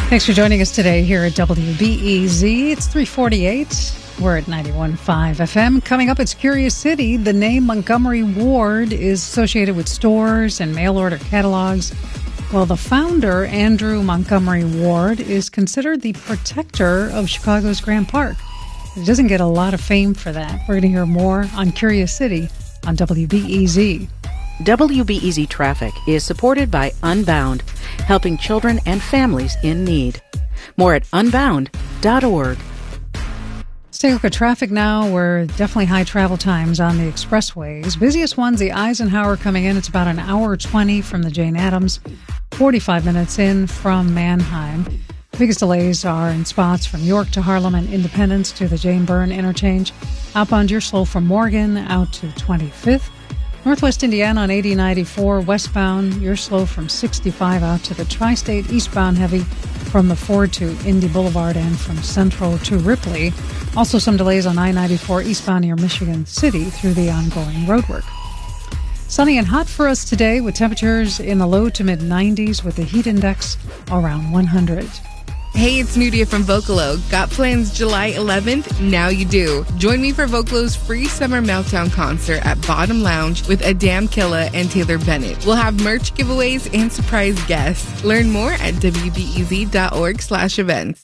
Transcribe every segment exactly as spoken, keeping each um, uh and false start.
Thanks for joining us today here at W B E Z. It's three forty-eight. We're at ninety-one point five F M. Coming up, it's Curious City. The name Montgomery Ward is associated with stores and mail-order catalogs. Well, the founder, Andrew Montgomery Ward, is considered the protector of Chicago's Grant Park. He doesn't get a lot of fame for that. We're going to hear more on Curious City on W B E Z. W B E Z Traffic is supported by Unbound, helping children and families in need. More at unbound dot org. Let's take a look at traffic now. We're definitely high travel times on the expressways. Busiest one's the Eisenhower coming in. It's about an hour twenty from the Jane Addams, forty-five minutes in from Mannheim. Biggest delays are in spots from York to Harlem and Independence to the Jane Byrne interchange. Outbound, you're slow from Morgan out to twenty-fifth. Northwest Indiana on eighty ninety-four, westbound, you're slow from sixty-five out to the Tri-State, eastbound heavy from the Ford to Indy Boulevard and from Central to Ripley. Also some delays on I ninety-four eastbound near Michigan City through the ongoing roadwork. Sunny and hot for us today with temperatures in the low to mid nineties with the heat index around one hundred. Hey, it's Nudia from Vocalo. Got plans July eleventh? Now you do. Join me for Vocalo's free Summer Meltdown concert at Bottom Lounge with Adam Killa and Taylor Bennett. We'll have merch giveaways and surprise guests. Learn more at W B E Z dot org slash events.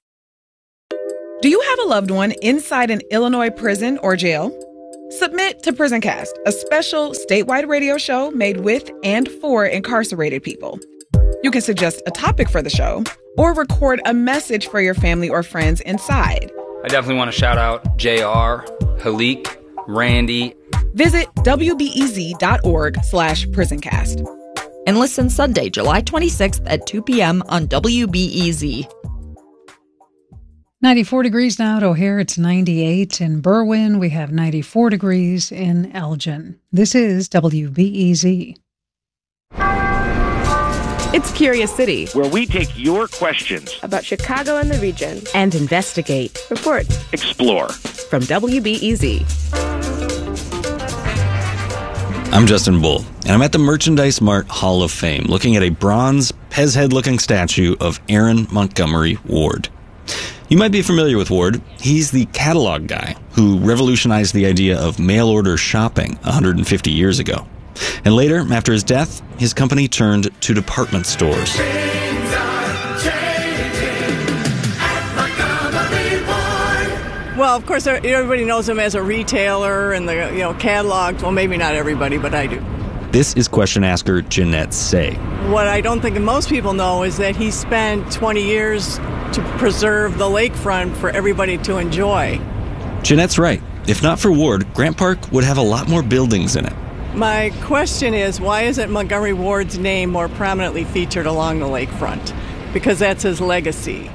Do you have a loved one inside an Illinois prison or jail? Submit to PrisonCast, a special statewide radio show made with and for incarcerated people. You can suggest a topic for the show or record a message for your family or friends inside. I definitely want to shout out J R, Halik, Randy. Visit W B E Z dot org slash PrisonCast. And listen Sunday, July twenty-sixth at two p.m. on W B E Z. ninety-four degrees now at O'Hare. It's ninety-eight in Berwyn. We have ninety-four degrees in Elgin. This is W B E Z. It's Curious City, where we take your questions about Chicago and the region and investigate, report, explore. From W B E Z. I'm Justin Bull, and I'm at the Merchandise Mart Hall of Fame looking at a bronze, Pez head-looking statue of Aaron Montgomery Ward. You might be familiar with Ward. He's the catalog guy who revolutionized the idea of mail-order shopping one hundred fifty years ago. And later, after his death, his company turned to department stores. Well, of course, everybody knows him as a retailer and the you know catalog. Well, maybe not everybody, but I do. This is question asker Jeanette Say. What I don't think most people know is that he spent twenty years to preserve the lakefront for everybody to enjoy. Jeanette's right. If not for Ward, Grant Park would have a lot more buildings in it. My question is, why isn't Montgomery Ward's name more prominently featured along the lakefront? Because that's his legacy.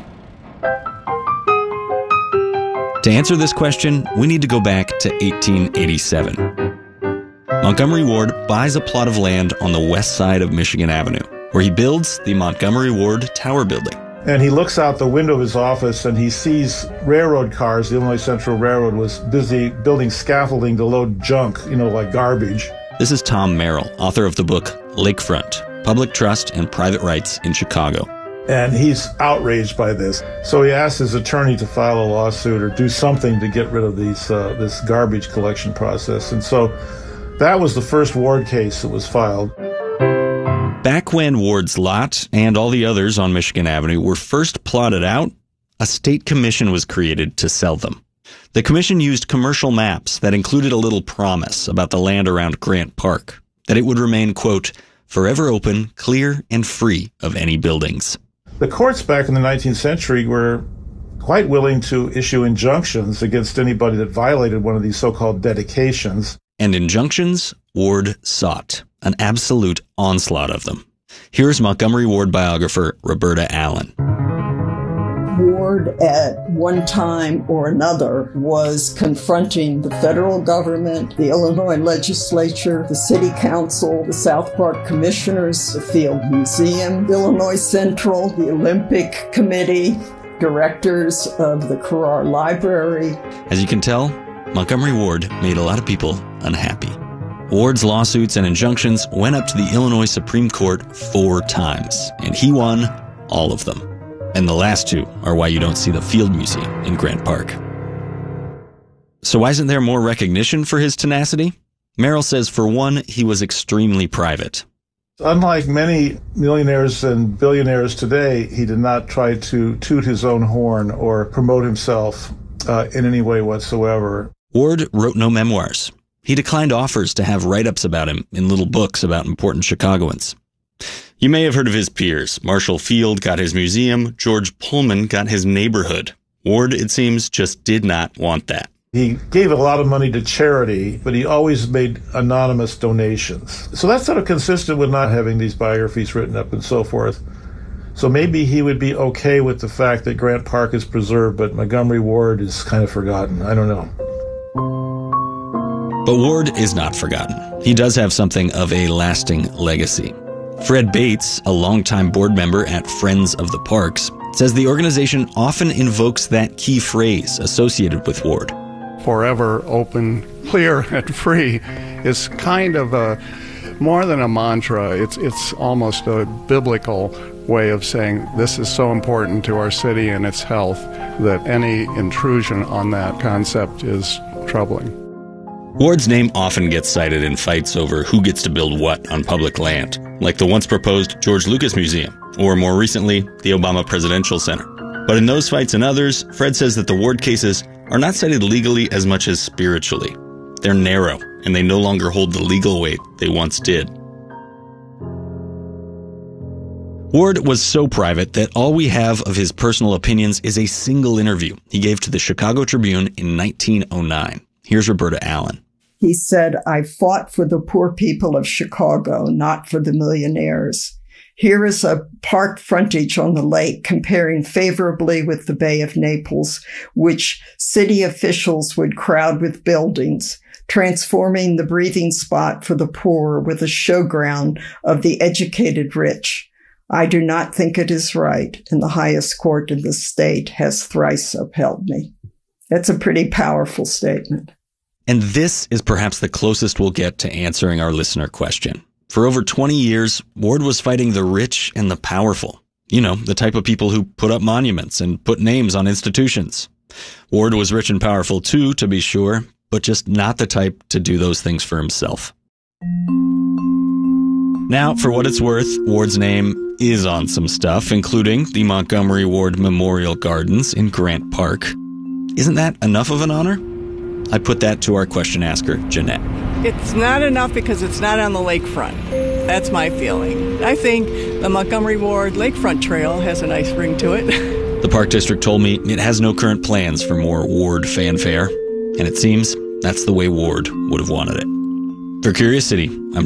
To answer this question, we need to go back to eighteen eighty-seven. Montgomery Ward buys a plot of land on the west side of Michigan Avenue, where he builds the Montgomery Ward Tower Building. And he looks out the window of his office and he sees railroad cars. The Illinois Central Railroad was busy building scaffolding to load junk, you know, like garbage. This is Tom Merrill, author of the book Lakefront, Public Trust and Private Rights in Chicago. And he's outraged by this. So he asks his attorney to file a lawsuit or do something to get rid of these uh, this garbage collection process. And so that was the first Ward case that was filed. Back when Ward's lot and all the others on Michigan Avenue were first plotted out, a state commission was created to sell them. The commission used commercial maps that included a little promise about the land around Grant Park, that it would remain, quote, forever open, clear, and free of any buildings. The courts back in the nineteenth century were quite willing to issue injunctions against anybody that violated one of these so-called dedications. And injunctions Ward sought, an absolute onslaught of them. Here's Montgomery Ward biographer Roberta Allen. Ward at one time or another was confronting the federal government, the Illinois legislature, the city council, the South Park commissioners, the Field Museum, Illinois Central, the Olympic Committee, directors of the Carrar Library. As you can tell, Montgomery Ward made a lot of people unhappy. Ward's lawsuits and injunctions went up to the Illinois Supreme Court four times, and he won all of them. And the last two are why you don't see the Field Museum in Grant Park. So why isn't there more recognition for his tenacity? Merrill says, for one, he was extremely private. Unlike many millionaires and billionaires today, he did not try to toot his own horn or promote himself uh, in any way whatsoever. Ward wrote no memoirs. He declined offers to have write-ups about him in little books about important Chicagoans. You may have heard of his peers. Marshall Field got his museum. George Pullman got his neighborhood. Ward, it seems, just did not want that. He gave a lot of money to charity, but he always made anonymous donations. So that's sort of consistent with not having these biographies written up and so forth. So maybe he would be okay with the fact that Grant Park is preserved, but Montgomery Ward is kind of forgotten. I don't know. But Ward is not forgotten. He does have something of a lasting legacy. Fred Bates, a longtime board member at Friends of the Parks, says the organization often invokes that key phrase associated with Ward. Forever, open, clear, and free is kind of a more than a mantra. It's it's almost a biblical way of saying this is so important to our city and its health that any intrusion on that concept is troubling. Ward's name often gets cited in fights over who gets to build what on public land, like the once proposed George Lucas Museum, or more recently, the Obama Presidential Center. But in those fights and others, Fred says that the Ward cases are not cited legally as much as spiritually. They're narrow, and they no longer hold the legal weight they once did. Ward was so private that all we have of his personal opinions is a single interview he gave to the Chicago Tribune in nineteen oh nine. Here's Roberta Allen. He said, "I fought for the poor people of Chicago, not for the millionaires. Here is a park frontage on the lake comparing favorably with the Bay of Naples, which city officials would crowd with buildings, transforming the breathing spot for the poor with a showground of the educated rich. I do not think it is right, and the highest court in the state has thrice upheld me." That's a pretty powerful statement. And this is perhaps the closest we'll get to answering our listener question. For over twenty years, Ward was fighting the rich and the powerful. You know, the type of people who put up monuments and put names on institutions. Ward was rich and powerful too, to be sure, but just not the type to do those things for himself. Now, for what it's worth, Ward's name is on some stuff, including the Montgomery Ward Memorial Gardens in Grant Park. Isn't that enough of an honor? I put that to our question asker, Jeanette. It's not enough because it's not on the lakefront. That's my feeling. I think the Montgomery Ward Lakefront Trail has a nice ring to it. The Park District told me it has no current plans for more Ward fanfare, and it seems that's the way Ward would have wanted it. For Curious City, I'm